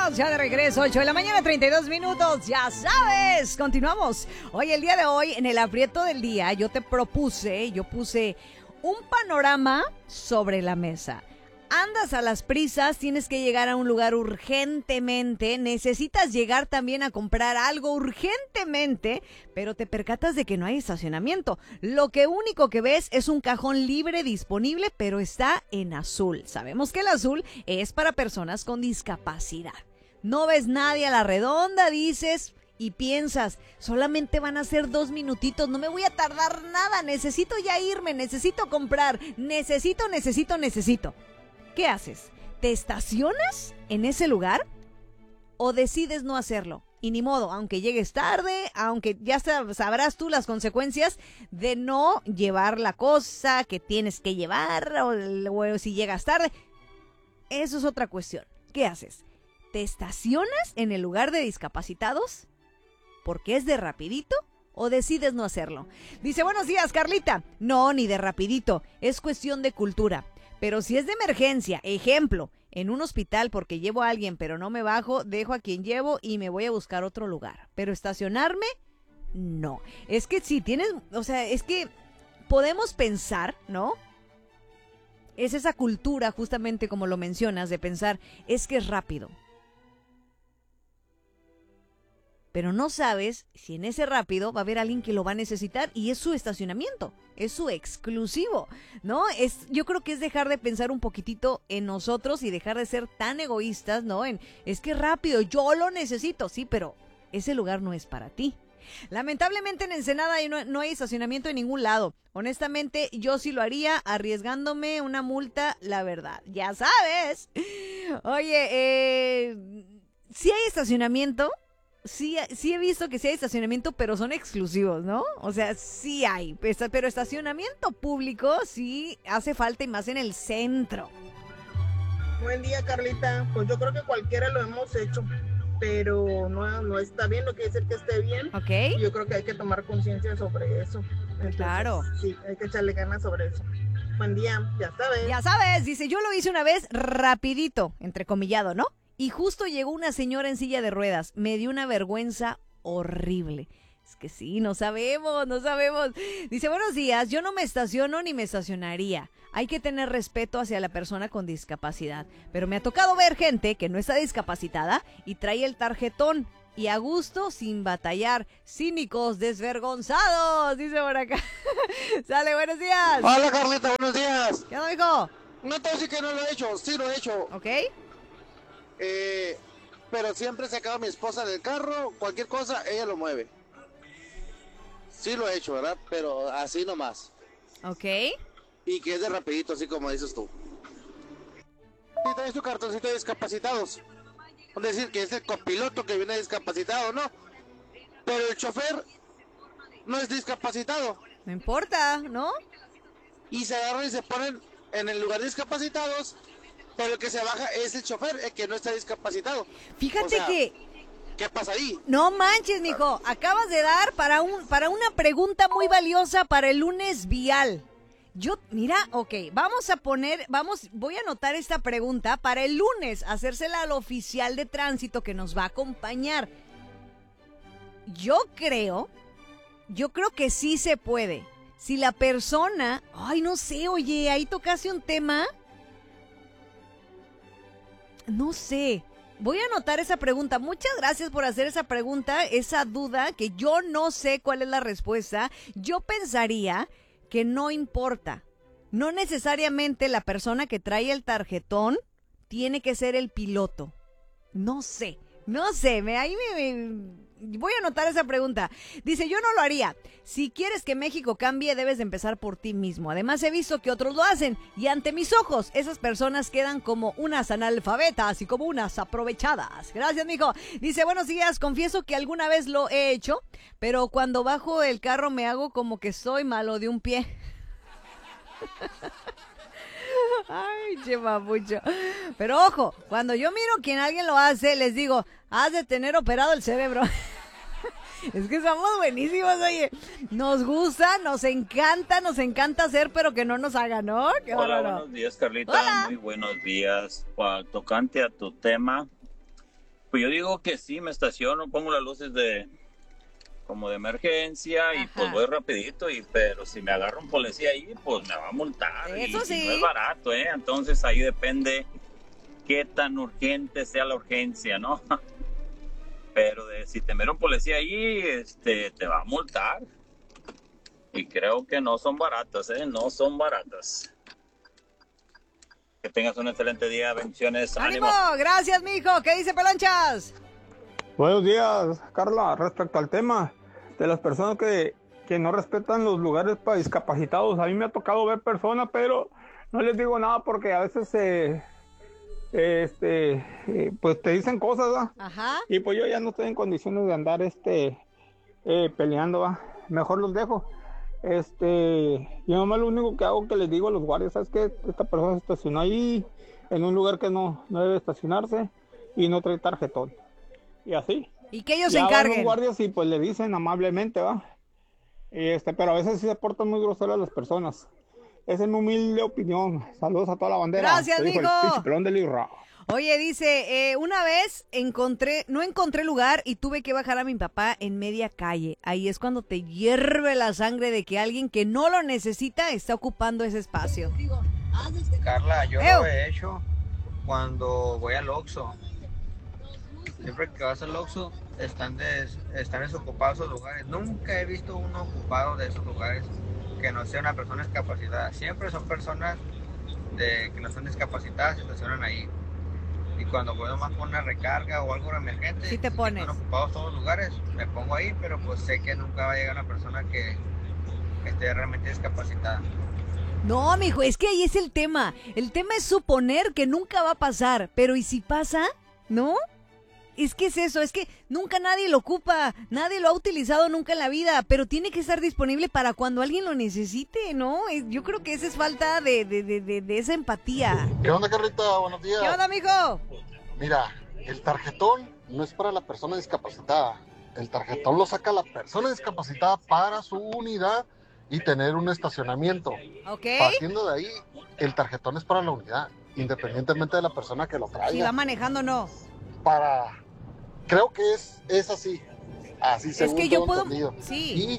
Estamos ya de regreso, 8 de la mañana, 32 minutos, ya sabes, continuamos. Hoy, el día de hoy, en el aprieto del día, yo puse un panorama sobre la mesa. Andas a las prisas, tienes que llegar a un lugar urgentemente, necesitas llegar también a comprar algo urgentemente, pero te percatas de que no hay estacionamiento. Lo único que ves es un cajón libre disponible, pero está en azul. Sabemos que el azul es para personas con discapacidad. No ves nadie a la redonda, dices, y piensas, solamente van a ser 2 minutitos, no me voy a tardar nada, necesito ya irme, necesito comprar, necesito. ¿Qué haces? ¿Te estacionas en ese lugar o decides no hacerlo? Y ni modo, aunque llegues tarde, aunque ya sabrás tú las consecuencias de no llevar la cosa que tienes que llevar o si llegas tarde. Eso es otra cuestión. ¿Qué haces? ¿Te estacionas en el lugar de discapacitados porque es de rapidito o decides no hacerlo? Dice, buenos días, Carlita. No, ni de rapidito, es cuestión de cultura. Pero si es de emergencia, ejemplo, en un hospital porque llevo a alguien pero no me bajo, dejo a quien llevo y me voy a buscar otro lugar. Pero estacionarme, no. Es que si tienes, es que podemos pensar, ¿no? Es esa cultura, justamente como lo mencionas, de pensar, es que es rápido. Pero no sabes si en ese rápido va a haber alguien que lo va a necesitar y es su estacionamiento, es su exclusivo, ¿no? Yo creo que es dejar de pensar un poquitito en nosotros y dejar de ser tan egoístas, ¿no? Es que rápido, yo lo necesito, sí, pero ese lugar no es para ti. Lamentablemente en Ensenada no hay estacionamiento en ningún lado. Honestamente, yo sí lo haría arriesgándome una multa, la verdad. Ya sabes. Oye, ¿sí hay estacionamiento? Sí he visto que sí hay estacionamiento, pero son exclusivos, ¿no? O sea, sí hay, pero estacionamiento público sí hace falta y más en el centro. Buen día, Carlita. Pues yo creo que cualquiera lo hemos hecho, pero no está bien, no quiere decir que esté bien. Ok. Yo creo que hay que tomar conciencia sobre eso. Entonces, claro. Sí, hay que echarle ganas sobre eso. Buen día, ya sabes. Ya sabes, dice, yo lo hice una vez rapidito, entrecomillado, ¿no? Y justo llegó una señora en silla de ruedas. Me dio una vergüenza horrible. Es que sí, no sabemos. Dice, buenos días, yo no me estaciono ni me estacionaría. Hay que tener respeto hacia la persona con discapacidad. Pero me ha tocado ver gente que no está discapacitada y trae el tarjetón. Y a gusto, sin batallar. Cínicos, desvergonzados, dice por acá. Sale, buenos días. Hola, Carlita, buenos días. ¿Qué onda, mijo? No te voy a decir que no lo he hecho, sí lo he hecho. Ok. Pero siempre he sacado a mi esposa del carro, cualquier cosa, ella lo mueve. Sí lo he hecho, ¿verdad? Pero así nomás. Ok. Y que es de rapidito, así como dices tú. Si traes tu cartoncito de discapacitados, es decir, que es el copiloto que viene discapacitado, ¿no? Pero el chofer no es discapacitado. No importa, ¿no? Y se agarran y se ponen en el lugar de discapacitados. Pero el que se baja es el chofer, el que no está discapacitado. Fíjate que... ¿Qué pasa ahí? No manches, mijo. Acabas de dar para una pregunta muy valiosa para el lunes vial. Voy a anotar esta pregunta para el lunes, hacérsela al oficial de tránsito que nos va a acompañar. Yo creo que sí se puede. Si la persona... Ay, no sé, oye, ahí tocaste un tema... No sé, voy a anotar esa pregunta. Muchas gracias por hacer esa pregunta, esa duda que yo no sé cuál es la respuesta. Yo pensaría que no importa. No necesariamente la persona que trae el tarjetón tiene que ser el piloto. No sé, voy a anotar esa pregunta. Dice, yo no lo haría. Si quieres que México cambie, debes de empezar por ti mismo. Además, he visto que otros lo hacen. Y ante mis ojos, esas personas quedan como unas analfabetas y como unas aprovechadas. Gracias, mijo. Dice, buenos días. Confieso que alguna vez lo he hecho, pero cuando bajo el carro me hago como que soy malo de un pie. Ay, chema mucho. Pero ojo, cuando yo miro que alguien lo hace, les digo, has de tener operado el cerebro. Es que somos buenísimos, oye. Nos gusta, nos encanta hacer, pero que no nos hagan, ¿no? Qué Hola, bárbaro. buenos días, Carlita. Hola. Muy buenos días. Tocante a tu tema, Pues yo digo que sí, me estaciono, pongo las luces como de emergencia y pues voy rapidito, pero si me agarra un policía ahí, pues me va a multar. Eso sí. Y no es barato, entonces ahí depende qué tan urgente sea la urgencia, ¿no? Pero si te mira un policía ahí, te va a multar. Y creo que no son baratas, no son baratas. Que tengas un excelente día, bendiciones, ¡Ánimo! Gracias, mijo. ¿Qué dice Pelanchas? Buenos días, Carla. Respecto al tema de las personas que no respetan los lugares para discapacitados, a mí me ha tocado ver personas, pero no les digo nada porque a veces pues te dicen cosas, ¿va? Ajá. Y pues yo ya no estoy en condiciones de andar peleando, ¿va? Mejor los dejo. Yo nomás lo único que hago que les digo a los guardias, ¿sabes qué? Esta persona se estacionó ahí en un lugar que no debe estacionarse y no trae tarjetón. Y así. Y que ellos se ya encarguen. van los guardias y pues le dicen amablemente, ¿va? Pero a veces sí se portan muy groseras las personas. Esa es mi humilde opinión. Saludos a toda la bandera. Gracias, mijo. El pinche pelón del Irra. Oye, dice, una vez no encontré lugar y tuve que bajar a mi papá en media calle. Ahí es cuando te hierve la sangre de que alguien que no lo necesita está ocupando ese espacio. Carla, yo lo he hecho cuando voy al Oxxo. Siempre que vas al Oxxo están desocupados esos lugares. Nunca he visto uno ocupado de esos lugares que no sea una persona discapacitada. Siempre son personas que no son discapacitadas y estacionan ahí. Y cuando voy nomás por una recarga o algo emergente, sí te pones. Están ocupados todos los lugares, me pongo ahí, pero pues sé que nunca va a llegar una persona que esté realmente discapacitada. No, mijo, es que ahí es el tema. El tema es suponer que nunca va a pasar, pero ¿y si pasa? ¿No? Es que es eso, es que nunca nadie lo ocupa, nadie lo ha utilizado nunca en la vida, pero tiene que estar disponible para cuando alguien lo necesite, ¿no? Yo creo que esa es falta de esa empatía. ¿Qué onda, Carlita? Buenos días. ¿Qué onda, amigo? Mira, el tarjetón no es para la persona discapacitada. El tarjetón lo saca la persona discapacitada para su unidad y tener un estacionamiento. Ok. Partiendo de ahí, el tarjetón es para la unidad, independientemente de la persona que lo traiga. Si va manejando o no. Creo que es así. Así es según que yo todo puedo. entendido. Sí. Y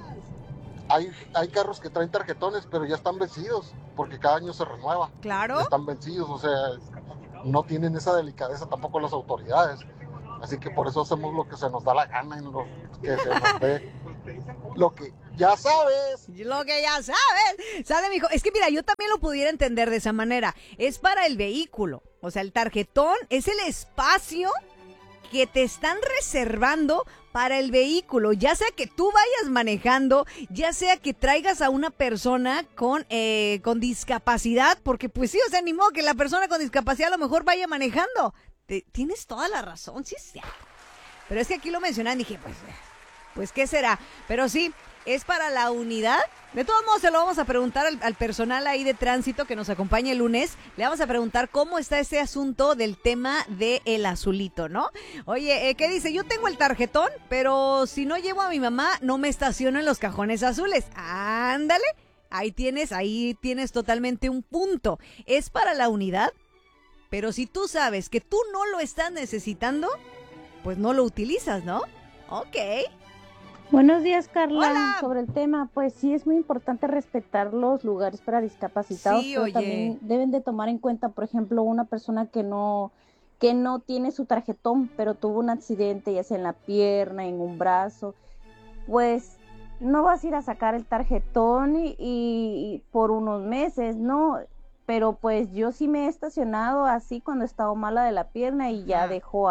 hay carros que traen tarjetones, pero ya están vencidos, porque cada año se renueva. Claro. Están vencidos, o sea, no tienen esa delicadeza tampoco las autoridades. Así que por eso hacemos lo que se nos da la gana, en lo que se nos dé. Lo que ya sabes. Lo que ya sabes. Sale, mijo. Es que mira, yo también lo pudiera entender de esa manera. Es para el vehículo. O sea, el tarjetón es el espacio que te están reservando para el vehículo, ya sea que tú vayas manejando, ya sea que traigas a una persona con discapacidad, porque pues sí, o sea, ni modo que la persona con discapacidad a lo mejor vaya manejando. Tienes toda la razón, sí es cierto. Pero es que aquí lo mencionan y dije, pues ¿qué será? Pero sí, es para la unidad. De todos modos, se lo vamos a preguntar al personal ahí de tránsito que nos acompaña el lunes. Le vamos a preguntar cómo está ese asunto del tema del azulito, ¿no? Oye, ¿qué dice? Yo tengo el tarjetón, pero si no llevo a mi mamá, no me estaciono en los cajones azules. Ándale, ahí tienes totalmente un punto. Es para la unidad, pero si tú sabes que tú no lo estás necesitando, pues no lo utilizas, ¿no? Ok. Buenos días, Carla. Hola. Sobre el tema, pues sí es muy importante respetar los lugares para discapacitados, Sí, pero oye. también deben de tomar en cuenta, por ejemplo, una persona que no tiene su tarjetón, pero tuvo un accidente, ya sea en la pierna, en un brazo, pues no vas a ir a sacar el tarjetón y por unos meses, ¿no? Pero pues yo sí me he estacionado así cuando he estado mala de la pierna y ya dejo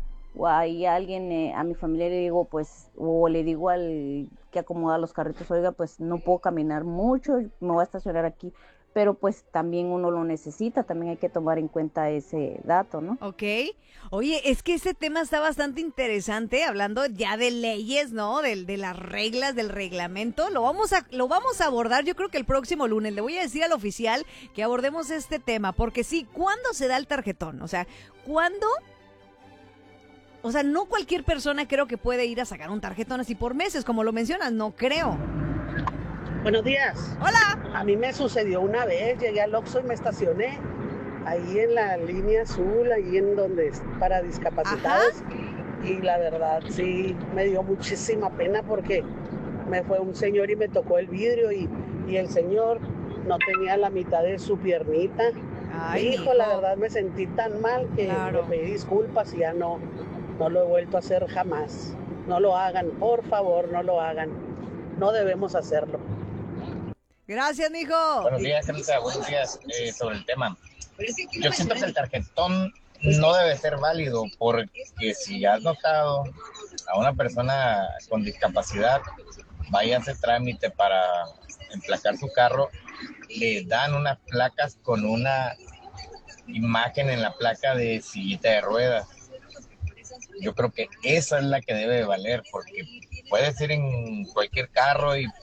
o ahí a alguien, a mi familia le digo, pues, o le digo al que acomoda los carritos, oiga, pues no puedo caminar mucho, me voy a estacionar aquí, pero pues también uno lo necesita, también hay que tomar en cuenta ese dato, ¿no? Ok. Oye, es que ese tema está bastante interesante, hablando ya de leyes, ¿no? De las reglas, del reglamento. Lo vamos a abordar, yo creo que el próximo lunes. Le voy a decir al oficial que abordemos este tema, porque sí, ¿cuándo se da el tarjetón? O sea, ¿cuándo? O sea, no cualquier persona creo que puede ir a sacar un tarjetón así por meses, como lo mencionas, no creo. Buenos días. Hola. A mí me sucedió una vez, llegué al Oxxo y me estacioné ahí en la línea azul, ahí en donde es para discapacitados. Y la verdad sí me dio muchísima pena porque me fue un señor y me tocó el vidrio y el señor no tenía la mitad de su piernita. Ay, Hijo, la verdad me sentí tan mal que me pedí disculpas y ya no lo he vuelto a hacer jamás. No lo hagan, por favor, no lo hagan. No debemos hacerlo. Gracias, mijo. Buenos días, Carlita. Buenos días. Sobre el tema. Yo siento que el tarjetón no debe ser válido porque si has notado a una persona con discapacidad, vaya a hacer trámite para emplacar su carro, le dan unas placas con una imagen en la placa de sillita de ruedas. Yo creo que esa es la que debe de valer, porque puedes ir en cualquier carro ir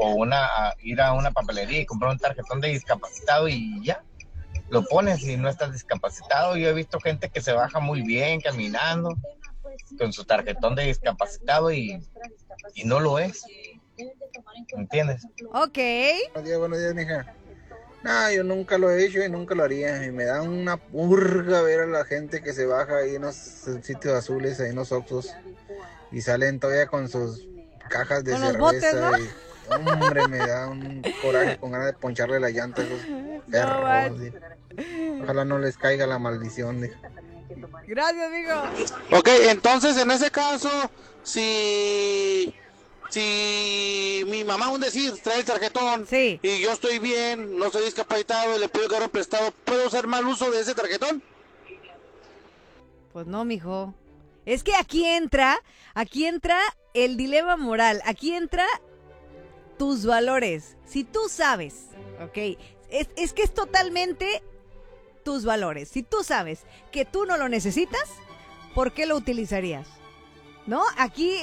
a una papelería y comprar un tarjetón de discapacitado y ya, lo pones y no estás discapacitado. Yo he visto gente que se baja muy bien caminando con su tarjetón de discapacitado y no lo es. ¿Entiendes? Ok. Buenos días, mija. No, yo nunca lo he hecho y nunca lo haría. Y me da una purga ver a la gente que se baja ahí en los sitios azules, ahí en los Oxxos, y salen todavía con sus cajas de cerveza. Botes, ¿no? Y, hombre, me da un coraje con ganas de poncharle la llanta a esos perros. Ojalá no les caiga la maldición. Gracias, amigo. Ok, entonces en ese caso, si mi mamá, un decir, trae el tarjetón y yo estoy bien, no soy discapacitado y le pido carro prestado, ¿puedo hacer mal uso de ese tarjetón? Pues no, mijo. Es que aquí entra el dilema moral, aquí entra tus valores. Si tú sabes, ok, es que es totalmente tus valores. Si tú sabes que tú no lo necesitas, ¿por qué lo utilizarías? ¿No? Aquí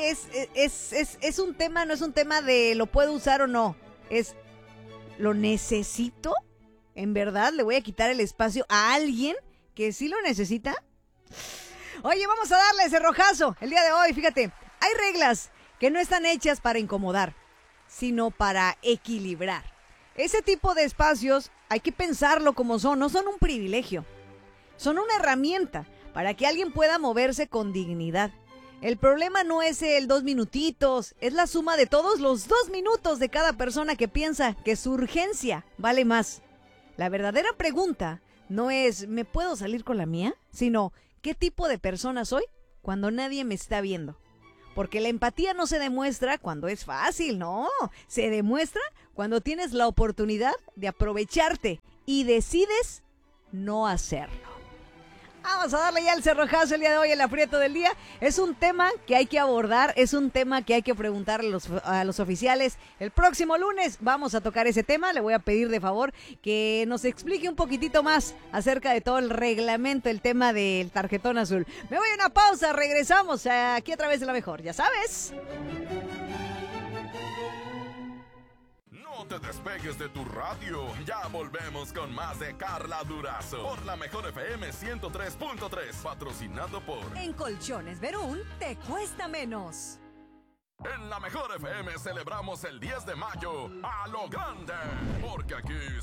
es un tema, no es un tema de lo puedo usar o no. Es, ¿lo necesito? ¿En verdad le voy a quitar el espacio a alguien que sí lo necesita? Oye, vamos a darle ese rojazo el día de hoy. Fíjate, hay reglas que no están hechas para incomodar, sino para equilibrar. Ese tipo de espacios hay que pensarlo como son, no son un privilegio. Son una herramienta para que alguien pueda moverse con dignidad. El problema no es el 2 minutitos, es la suma de todos los 2 minutos de cada persona que piensa que su urgencia vale más. La verdadera pregunta no es ¿me puedo salir con la mía? Sino ¿qué tipo de persona soy cuando nadie me está viendo? Porque la empatía no se demuestra cuando es fácil, no. Se demuestra cuando tienes la oportunidad de aprovecharte y decides no hacerlo. Vamos a darle ya el cerrojazo el día de hoy, el aprieto del día. Es un tema que hay que abordar, es un tema que hay que preguntarle a los oficiales. El próximo lunes vamos a tocar ese tema. Le voy a pedir de favor que nos explique un poquitito más acerca de todo el reglamento, el tema del tarjetón azul. Me voy a una pausa, regresamos aquí a través de La Mejor, ya sabes. No te despegues de tu radio. Ya volvemos con más de Carla Durazo por La Mejor FM 103.3, patrocinado por En Colchones Verún te cuesta menos. En La Mejor FM celebramos el 10 de mayo a lo grande, porque aquí